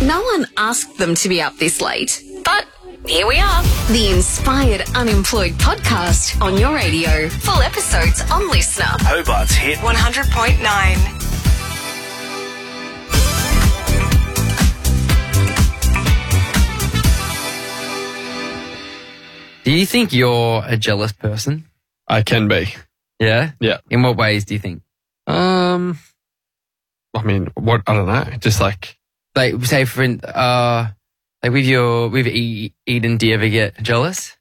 No one asked them to be up this late, but here we are. The Inspired Unemployed podcast on your radio. Full episodes on Listener. Hobart's Hit 100.9. Do you think you're a jealous person? I can be. Yeah? Yeah. In what ways do you think? I mean, what? I don't know. Just like Say for with Eden, do you ever get jealous?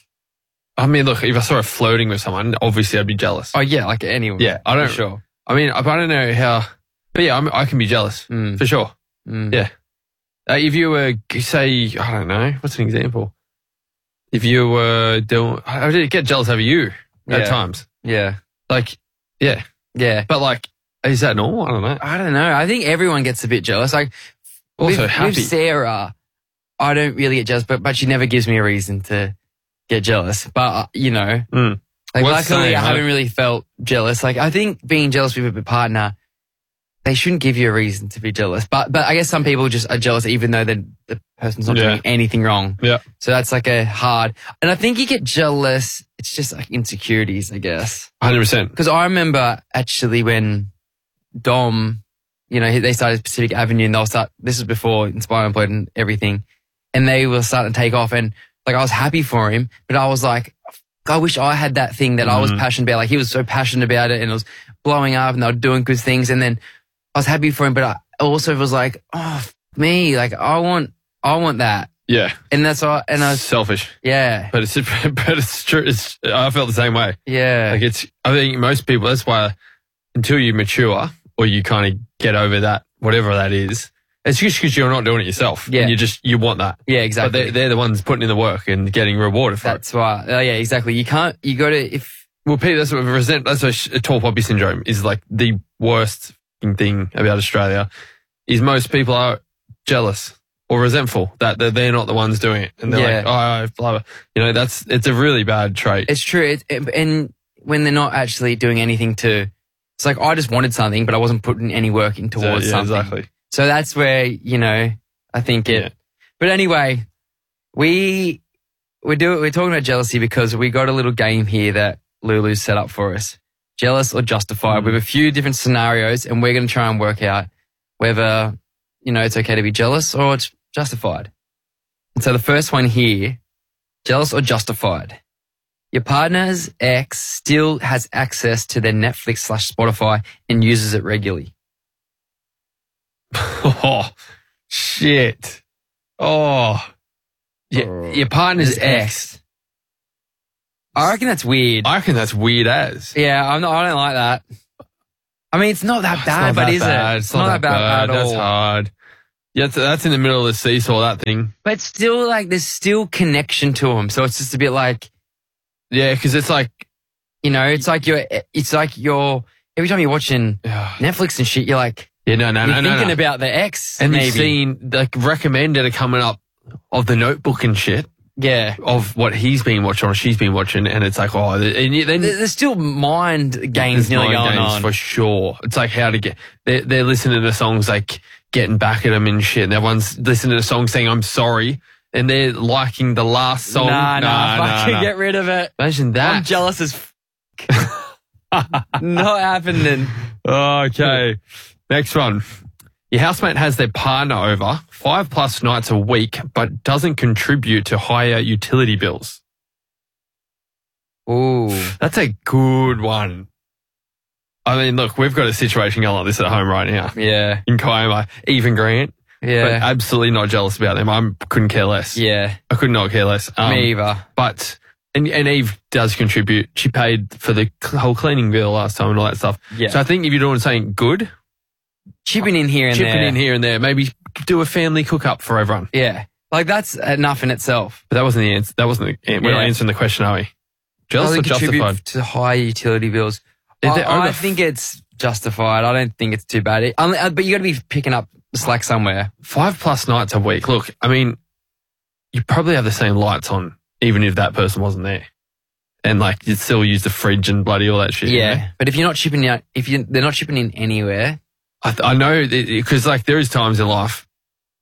I mean, look, if I saw her flirting with someone, obviously I'd be jealous. Oh yeah, like anyone. Yeah, I don't. For sure. I mean, I don't know how, but yeah, I can be jealous for sure. Yeah. If you were, say, I don't know, what's an example? If you were doing, I did get jealous over you at times. Yeah. Like, yeah. Yeah. But like, is that normal? I don't know. I don't know. I think everyone gets a bit jealous. Like, Also happy. with Sarah, I don't really get jealous, but she never gives me a reason to get jealous. But, like, What's luckily saying, I haven't really felt jealous. Like, I think being jealous with a partner, they shouldn't give you a reason to be jealous. But I guess some people just are jealous even though the person's not doing anything wrong. Yeah. So that's like a hard, and I think you get jealous. It's just like insecurities, I guess. 100%. Because I remember actually when Dom, they started Pacific Avenue and this was before Inspire Unemployed and everything. And they were starting to take off and like I was happy for him, but I was like, I wish I had that thing that I was passionate about. Like he was so passionate about it and it was blowing up and they were doing good things. And then I was happy for him, but I also was like, me, like I want that. Yeah. And that's why, and I was selfish. Yeah. But it's true. I felt the same way. Yeah. Like I think most people, that's why until you mature or you kind of get over that, whatever that is, it's just because you're not doing it yourself. Yeah. And you want that. Yeah, exactly. But they're the ones putting in the work and getting rewarded for That's why. Yeah, exactly. You got to, Well, Pete, that's what tall poppy syndrome is like the worst thing about Australia is most people are jealous or resentful that they're not the ones doing it. And they're like, blah, blah. It's a really bad trait. It's true. And when they're not actually doing anything it's like, I just wanted something, but I wasn't putting any work in towards something. Exactly. So that's where, I think it. Yeah. But anyway, we're talking about jealousy because we got a little game here that Lulu set up for us. Jealous or justified. We have a few different scenarios and we're going to try and work out whether, it's okay to be jealous or it's justified. And so the first one here, jealous or justified. Your partner's ex still has access to their Netflix/Spotify and uses it regularly. Oh, shit. Oh. Your partner's ex. I reckon that's weird. I reckon that's weird as. Yeah, I don't like that. I mean, it's not that bad, but is it? It's not that bad at all. That's hard. Yeah, that's in the middle of the seesaw, that thing. But still, like, there's still connection to them. So it's just a bit like... Yeah, because it's like... it's like you're... Every time you're watching Netflix and shit, you're like... Yeah, no. You're thinking about the ex, and maybe. you've seen, like, recommended are coming up of The Notebook and shit. Yeah. Of what he's been watching or she's been watching, and it's like, and then there's still mind games nearly going on. For sure. It's like how to get... They're listening to songs like getting back at them and shit, and everyone's listening to songs saying, I'm sorry, and they're liking the last song. Nah, get rid of it. Imagine that. I'm jealous as Not happening. Okay. Next one. Your housemate has their partner over 5+ nights a week, but doesn't contribute to higher utility bills. Ooh. That's a good one. I mean, look, we've got a situation going like this at home right now. Yeah. In Kiama. Even Grant. Yeah. But absolutely not jealous about them. I couldn't care less. Yeah. I could not care less. Me either. But, and Eve does contribute. She paid for the whole cleaning bill last time and all that stuff. Yeah. So I think if you're doing something good, chipping in here and there. Maybe do a family cook up for everyone. Yeah. Like that's enough in itself. But that wasn't the answer. We're not answering the question, are we? Jealous or justified? To high utility bills. I think it's justified. I don't think it's too bad. But you got to be picking up slack somewhere. 5+ nights a week. Look, I mean, you probably have the same lights on, even if that person wasn't there. And like, you'd still use the fridge and bloody all that shit. Yeah. You know? But if you're not chipping out, they're not chipping in anywhere. I know, because like there is times in life,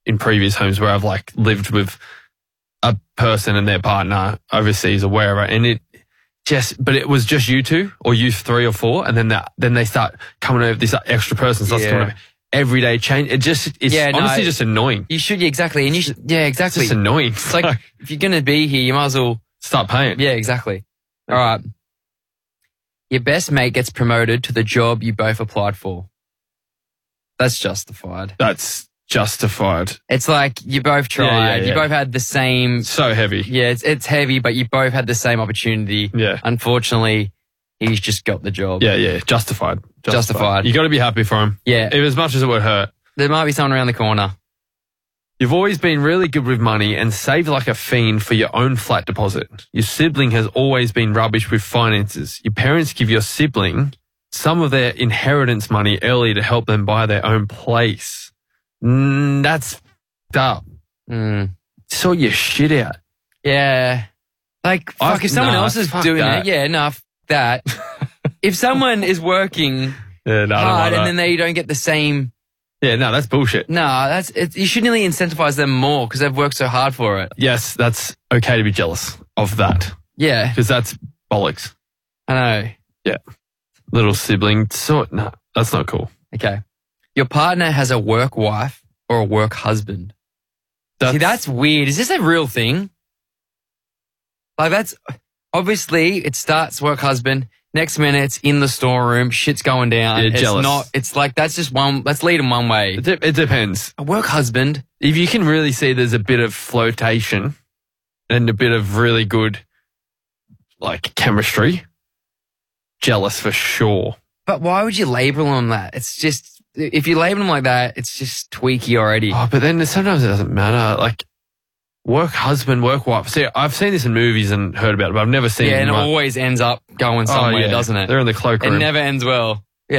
in previous homes where I've like lived with a person and their partner overseas or wherever, and but it was just you two or you 3 or 4, and then they start coming over. This extra person starts coming over. Everyday change. It's honestly just annoying. You should, exactly. And you should, exactly. It's just annoying. It's like, if you're going to be here, you might as well start paying. Yeah, exactly. All right. Your best mate gets promoted to the job you both applied for. That's justified. That's justified. It's like you both tried. You both had the same. So heavy. Yeah, it's heavy, but you both had the same opportunity. Yeah. Unfortunately, he's just got the job. Yeah. Justified. You got to be happy for him. Yeah. Even as much as it would hurt. There might be someone around the corner. You've always been really good with money and saved like a fiend for your own flat deposit. Your sibling has always been rubbish with finances. Your parents give your sibling some of their inheritance money early to help them buy their own place. That's f***ed up. Sort your shit out. Yeah. Like, fuck, if someone else is doing it, that. If someone is working hard and then they don't get the same... Yeah, no, that's bullshit. No, you should really incentivize them more because they've worked so hard for it. Yes, that's okay to be jealous of that. Yeah. Because that's bollocks. I know. Yeah. Little sibling. No, that's not cool. Okay. Your partner has a work wife or a work husband. See, that's weird. Is this a real thing? Like, that's... Obviously, it starts work husband. Next minute, it's in the storeroom. Shit's going down. You're jealous. It's like, that's just one... Let's lead them one way. It depends. A work husband. If you can really see there's a bit of flotation and a bit of really good, like, chemistry, jealous for sure. But why would you label them that? It's just... If you label them like that, it's just tweaky already. Oh, but then sometimes it doesn't matter. Like, work husband, work wife. See, I've seen this in movies and heard about it, but I've never seen it. Yeah, and it always ends up going somewhere, doesn't it? They're in the cloakroom. It never ends well. Yeah,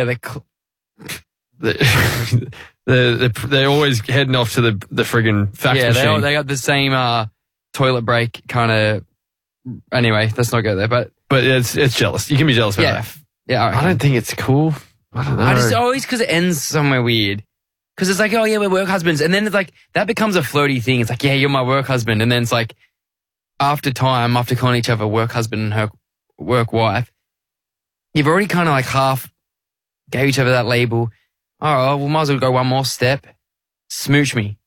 they're always heading off to the friggin' fax machine. Yeah, they got the same toilet break kind of... Anyway, let's not go there, but it's jealous. You can be jealous about that. Yeah, I don't think it's cool. I don't know. I just always, because it ends somewhere weird. Because it's like, oh yeah, we're work husbands. And then it's like, that becomes a floaty thing. It's like, yeah, you're my work husband. And then it's like, after calling each other work husband and her work wife, you've already kind of like half gave each other that label. Oh, we might as well go one more step. Smooch me.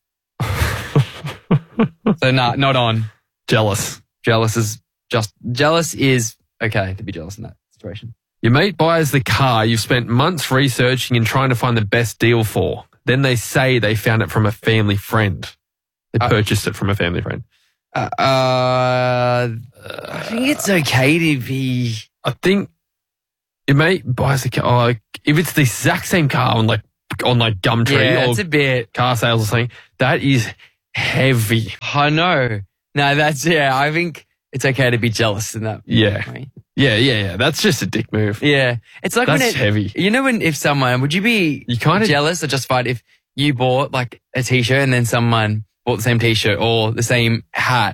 So not on. Jealous. Jealous is okay to be jealous in that situation. Your mate buys the car you've spent months researching and trying to find the best deal for. Then they say they found it from a family friend. They purchased it from a family friend. I think it's okay to be... I think your mate buys the car. If it's the exact same car on Gumtree or it's a bit... car sales or something, that is heavy. I know. No, I think it's okay to be jealous in that way. Yeah. That's just a dick move. Yeah. It's like that's heavy. You know would you be jealous or justified if you bought like a t-shirt and then someone bought the same t-shirt or the same hat?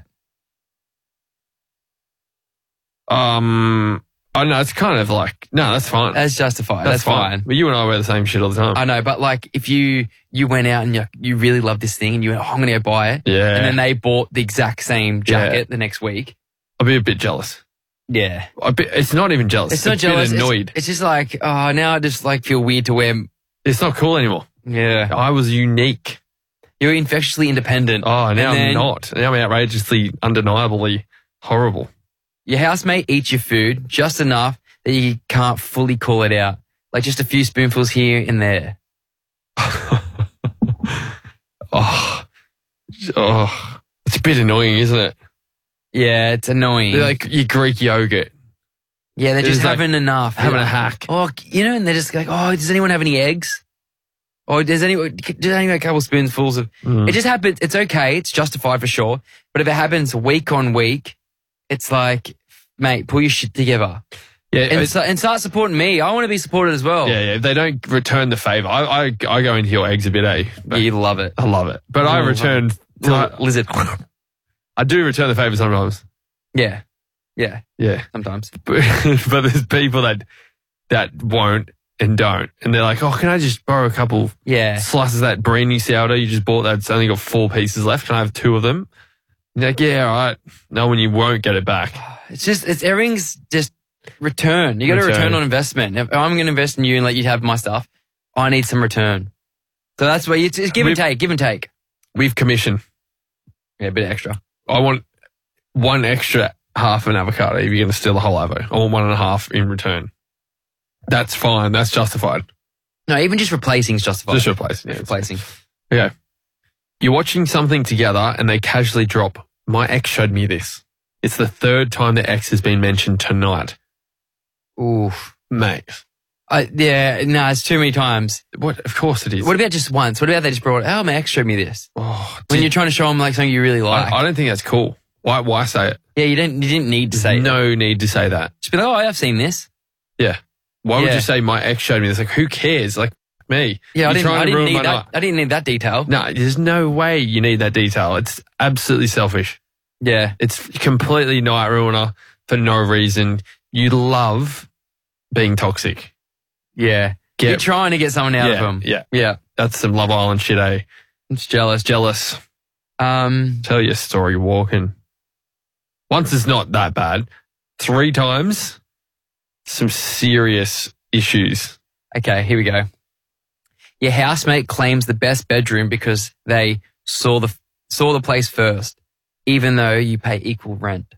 I know, it's kind of like, no, that's fine. That's justified. That's fine. But you and I wear the same shit all the time. I know, but like if you went out and you really love this thing and you went, I'm going to go buy it. Yeah. And then they bought the exact same jacket the next week. I'd be a bit jealous. Yeah. It's not even jealous. It's not jealous. Annoyed. It's just like, oh, now I just like feel weird to wear. It's not cool anymore. Yeah. I was unique. You're infectiously independent. Oh, now I'm not. Now I'm outrageously, undeniably horrible. Your housemate eats your food just enough that you can't fully call it out. Like just a few spoonfuls here and there. It's a bit annoying, isn't it? Yeah, it's annoying. They're like your Greek yogurt. Yeah, they're just having enough. Having a hack. Oh, and they're just like, oh, does anyone have any eggs? Or does anyone a couple spoonfuls of... It just happens. It's okay. It's justified for sure. But if it happens week on week, it's like, mate, pull your shit together. Yeah, and start supporting me. I want to be supported as well. Yeah. If they don't return the favour, I go into your eggs a bit, eh? But you love it. I love it. But I return... lizard. I do return the favour sometimes. Yeah. Yeah. Sometimes. But there's people that won't. and don't. And they're like, oh, can I just borrow a couple Yeah. slices of that Brandy sourdough you just bought that's only got 4 pieces left? Can I have 2 of them? And you're like, yeah, all right. No, when you won't get it back. It's everything's just return. You got to return on investment. If I'm going to invest in you and let you have my stuff, I need some return. So that's where it's give and take. We've commissioned. Yeah, a bit extra. I want 1 extra half an avocado if you're going to steal the whole avo. I want 1.5 in return. That's fine. That's justified. No, even just replacing is justified. Just replacing. Yeah, replacing. Okay. You're watching something together and they casually drop, my ex showed me this. It's the 3rd time the ex has been mentioned tonight. Oof. Mate. It's too many times. What? Of course it is. What about just once? What about they just brought, oh, my ex showed me this? Oh, When you're trying to show them like something you really like. I don't think that's cool. Why say it? Yeah, you didn't need to say it. No need to say that. Just be like, oh, I've seen this. Yeah. Why would Yeah. you say my ex showed me this? Like, who cares? Like, me. Yeah, I You're trying to didn't ruin need my that. night. I didn't need that detail. No, there's no way you need that detail. It's absolutely selfish. Yeah. It's completely night ruiner for no reason. You love being toxic. Yeah. You're trying to get someone out of them. Yeah. Yeah. That's some Love Island shit, eh? It's jealous. Jealous. Um, Tell your story walking. Once is not that bad. 3 times, some serious issues. okay, here we go. Your housemate claims the best bedroom because they saw the place first, even though you pay equal rent.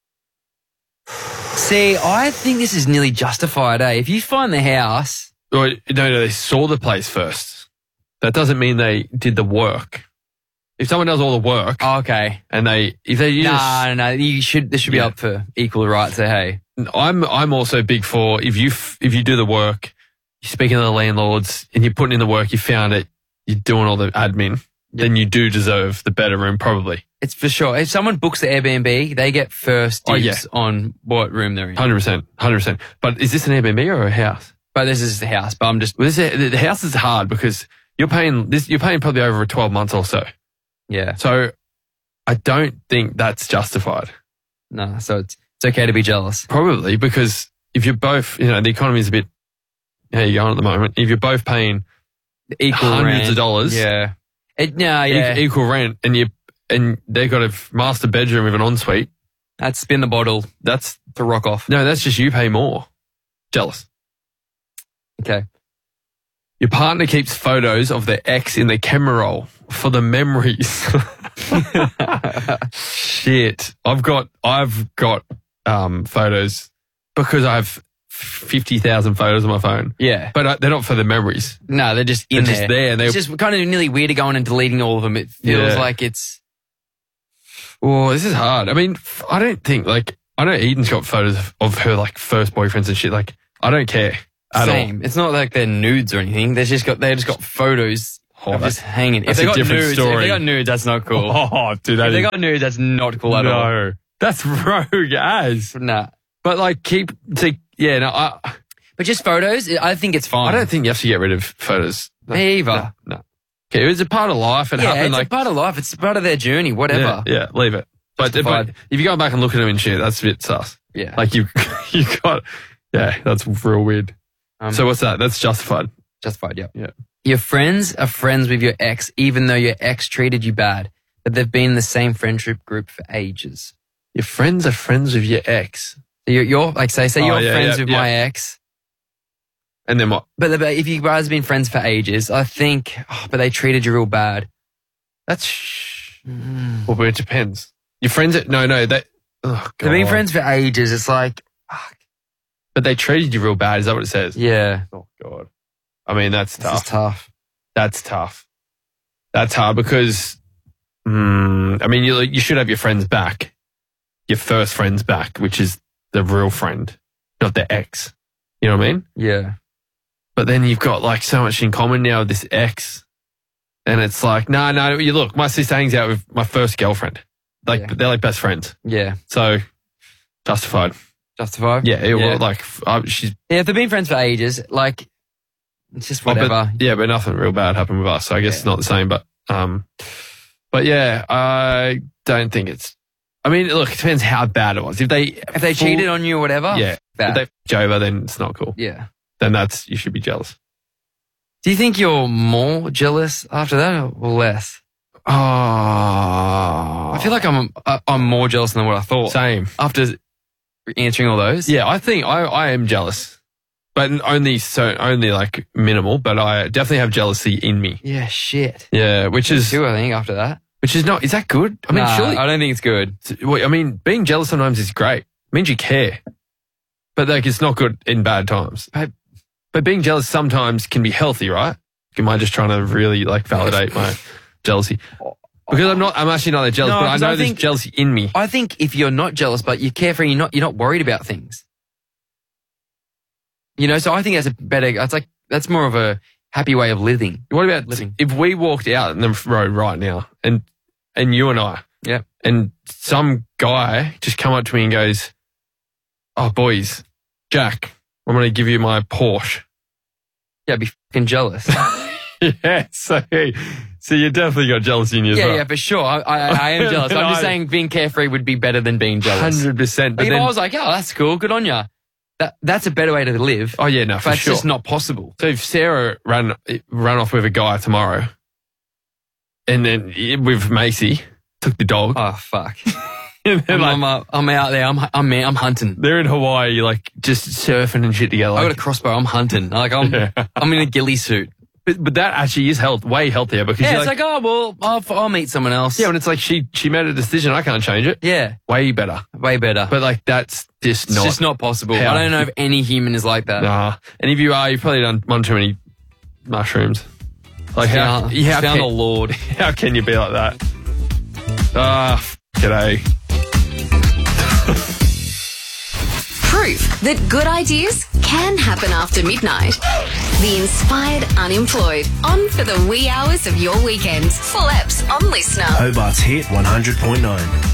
See, I think this is nearly justified, eh? If you find the house... No, they saw the place first. That doesn't mean they did the work. If someone does all the work Oh, okay. and if they use... No, this should be Yeah. up for equal rights, so hey. I'm also big for if you do the work, you're speaking to the landlords and you're putting in the work, you found it, you're doing all the admin, then you do deserve the better room probably. It's for sure. If someone books the Airbnb, they get first Oh, dibs on what room they're in. 100%. But is this an Airbnb or a house? But this is the house. But I'm just... Well, the house is hard because you're paying probably over 12 months or so. Yeah. So I don't think that's justified. No, so it's okay to be jealous. Probably because if you're both, the economy is a bit, how you going at the moment? If you're both paying Equal hundreds rent. of dollars, Yeah. Yeah. equal rent, and they've got a master bedroom with an ensuite, That's spin the bottle that's to rock off. that's just you pay more. Jealous. Okay. Your partner keeps photos of their ex in the camera roll for the memories. Shit. I've got photos because I have 50,000 photos on my phone. Yeah. But they're not for the memories. No, they're just in They're there. just there, and It's just kind of nearly weird to go on and deleting all of them. It feels Yeah. like it's... Oh, this is hard. I mean, I don't think, I know Eden's got photos of her, first boyfriends and shit. I don't care at Same. It's not like they're nudes or anything. They just got photos Oh, of that's- just hanging. that's If a they got different nudes, story. if they got nudes, that's not cool. all. Oh, dude, If they got nudes, that's not cool at all. No. That's rogue as. Nah. But, But just photos, I think it's fine. I don't think you have to get rid of photos. Me either. No. Okay, it's a part of life. It Yeah, happened. it's a part of life. It's a part of their journey, whatever. Yeah, leave it. But Justified. if you go back and look at them and shit, that's a bit sus. Yeah. You got, that's real weird. So what's that? That's justified. Justified, yeah. Yeah. Your friends are friends with your ex, even though your ex treated you bad, but they've been in the same friendship group for ages. Your friends are friends with your ex. So you're like, say you're friends with yeah. my ex, And then what? but if you guys have been friends for ages, I think, but they treated you real bad. That's, well, but it depends. Your friends, oh, God. They've been friends for ages. It's like, But they treated you real bad. Is that what it says? yeah, Oh, God. I mean, that's this is tough. tough. That's tough. That's hard because, you should have your friends back. Your first friends back, which is the real friend, not the ex. You know what I mean? Yeah. But then you've got so much in common now with this ex. And it's like, no, you look, my sister hangs out with my first girlfriend. Yeah. They're like best friends. Yeah. So, justified. Justified? Yeah, she's... Yeah, if they've been friends for ages, it's just whatever. But nothing real bad happened with us. So I guess it's not the same, but yeah, I don't think it's... I mean, look, it depends how bad it was. If they If they cheated on you or whatever, yeah, bad. if they f***ed you over, then it's not cool. Yeah. then you should be jealous. Do you think you're more jealous after that or less? Oh, I feel like I'm more jealous than what I thought. Same. After answering all those. Yeah, I think I am jealous, but only like minimal. But I definitely have jealousy in me. Yeah, shit. Yeah, which is Two, I think, after that. Which is not. Is that good? I mean, surely. I don't think it's good. I mean, being jealous sometimes is great. It means you care, but like it's not good in bad times. But being jealous sometimes can be healthy, right? Am I just trying to really like validate my jealousy? Because I'm actually not that jealous, but I know there's jealousy in me. I think if you're not jealous, but you're carefree, you're not worried about things. You know, so I think that's more of a happy way of living. What about if we walked out in the road right now and you and I, yeah, and some guy just come up to me and goes, "Oh, boys, Jack, I'm going to give you my Porsche." Yeah, I'd be fucking jealous. Yeah, so you definitely got jealousy in you as well. Yeah, for sure. I am jealous. I'm just saying being carefree would be better than being jealous. 100%. But if I was like, oh, that's cool, good on ya. That's a better way to live. Oh, yeah, no, for but sure. It's just not possible. So if Sarah ran off with a guy tomorrow and then with Macy, took the dog. Oh, fuck. I'm out there. I'm hunting. They're in Hawaii, like just surfing and shit together. I got a crossbow. I'm hunting. Like I'm in a ghillie suit. But that actually is way healthier because it's like, oh well, I'll meet someone else. Yeah, and it's like she made a decision. I can't change it. Yeah, way better. But like that's just not possible. I don't know if any human is like that. Nah, and if you are, you've probably done one too many mushrooms. Like found the Lord. How can you be like that? G'day. Proof that good ideas can happen after midnight. The Inspired Unemployed, on for the wee hours of your weekend. Full apps on Listener. Hobart's Hit 100.9.